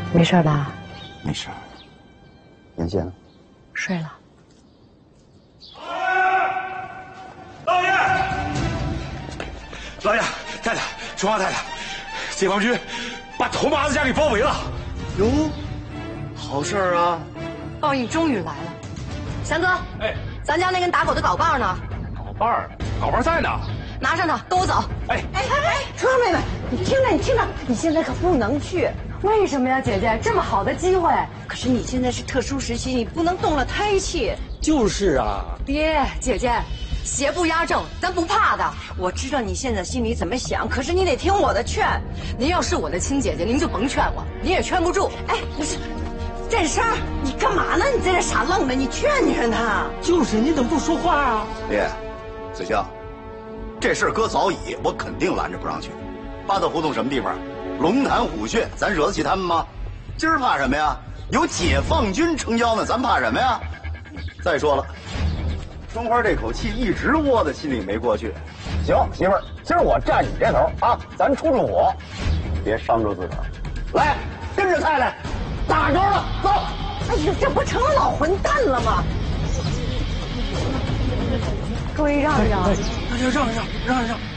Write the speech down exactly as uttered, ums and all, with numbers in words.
没事吧？ 没事。严谢呢？ 睡了。 老爷，老爷，太太，春花太太，解放军把头麻子家给包围了。 哟，好事儿啊！ 报应终于来了。祥哥， 哎， 咱家那根打狗的镐把呢？ 镐把儿，镐把在呢。 拿上它，跟我走。 哎哎哎哎，春花妹妹，你听着，你听着，你现在可不能去。为什么呀，姐姐？这么好的机会。可是你现在是特殊时期，你不能动了胎气。 就是啊。 爹，姐姐，邪不压正，咱不怕的。我知道你现在心里怎么想，可是你得听我的劝。您要是我的亲姐姐，您就甭劝我，您也劝不住。哎，不是，振声，你干嘛呢？你在这傻愣着，你劝劝他。 就是，你怎么不说话啊？ 爹，子香，这事儿搁早已，我肯定拦着不让去。八道胡同什么地方？龙潭虎穴，咱惹得起他们吗？今儿怕什么呀？有解放军撑腰呢，咱怕什么呀？再说了，春花这口气一直窝在心里没过去。 行，媳妇儿，今儿我站你这头啊，咱出出火，别伤着自个儿。来，跟着太太，打着了，走。 哎呦，这不成了老混蛋了吗？各位让一让， 那就让一让，让一让。